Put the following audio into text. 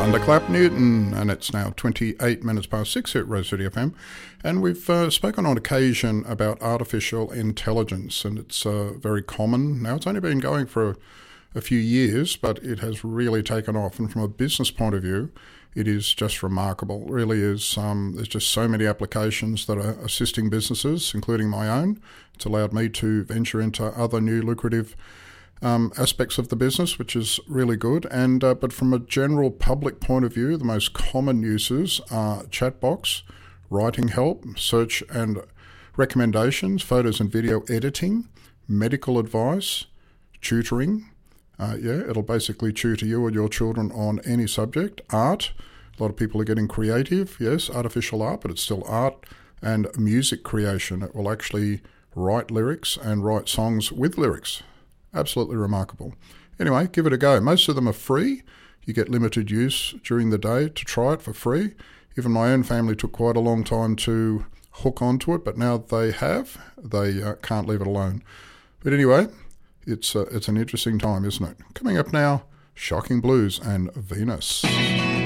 Thunderclap Newton, and it's now 28 minutes past 6 at Rose City FM, and we've spoken on occasion about artificial intelligence, and it's very common. Now, it's only been going for a few years, but it has really taken off, and from a business point of view, it is just remarkable. It really is. There's just so many applications that are assisting businesses, including my own. It's allowed me to venture into other new lucrative aspects of the business, which is really good. And but from a general public point of view, the most common uses are chat box, writing help, search and recommendations, photos and video editing, medical advice, tutoring. It'll basically tutor you or your children on any subject. Art. A lot of people are getting creative. Yes, artificial art, but it's still art. And music creation. It will actually write lyrics and write songs with lyrics. Absolutely remarkable. Anyway, give it a go. Most of them are free. You get limited use during the day to try it for free. Even my own family took quite a long time to hook onto it, but now they have. They can't leave it alone. But anyway, it's an interesting time, isn't it? Coming up now, Shocking Blues and Venus.